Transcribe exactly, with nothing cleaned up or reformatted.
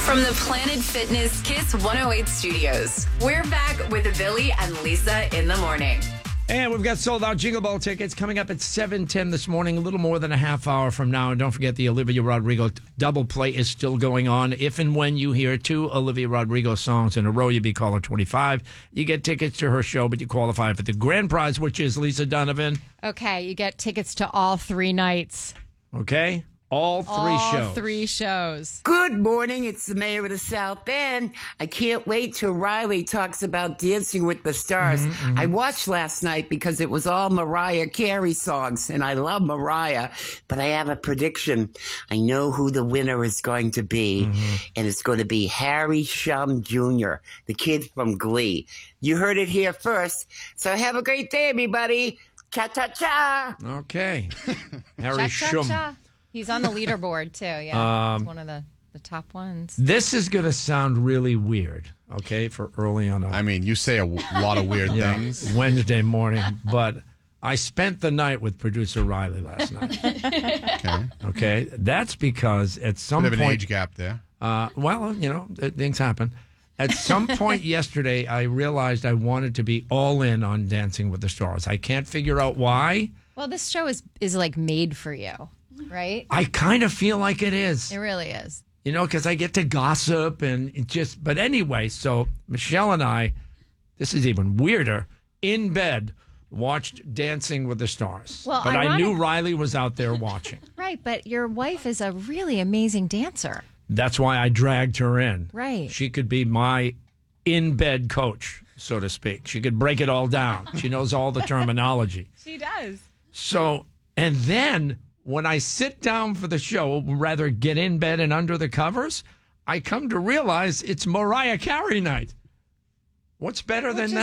From the Planet Fitness Kiss one oh eight studios, we're back with Billy and Lisa in the morning. And we've got sold-out Jingle Ball tickets coming up at seven ten this morning, a little more than a half hour from now. And don't forget the Olivia Rodrigo double play is still going on. If and when you hear two Olivia Rodrigo songs in a row, you be caller twenty-five. You get tickets to her show, but you qualify for the grand prize, which is Lisa Donovan. Okay, you get tickets to all three nights. Okay? All three all shows. All three shows. Good morning. It's the mayor of the South End. I can't wait till Riley talks about Dancing with the Stars. Mm-hmm, mm-hmm. I watched last night because it was all Mariah Carey songs, and I love Mariah, but I have a prediction. I know who the winner is going to be, mm-hmm. and it's going to be Harry Shum Junior, the kid from Glee. You heard it here first. So have a great day, everybody. Cha-cha-cha. Okay. Harry Shum. Cha-cha-cha. He's on the leaderboard, too. Yeah, um, it's one of the, the top ones. This is going to sound really weird, okay, for early on. A, I mean, you say a w- lot of weird yeah, things. Wednesday morning, but I spent the night with producer Riley last night. Okay. Okay, that's because at some Bit of point... an age gap there. Uh, well, you know, things happen. At some point yesterday, I realized I wanted to be all in on Dancing with the Stars. I can't figure out why. Well, this show is, is like made for you. Right? I kind of feel like it is. It really is. You know, because I get to gossip and it just, but anyway, so Michelle and I, this is even weirder, in bed, watched Dancing with the Stars. Well, but ironic- I knew Riley was out there watching. Right, but your wife is a really amazing dancer. That's why I dragged her in. Right. She could be my in-bed coach, so to speak. She could break it all down. She knows all the terminology. She does. So, and then... when I sit down for the show, rather get in bed and under the covers, I come to realize it's Mariah Carey night. What's better Which than is that?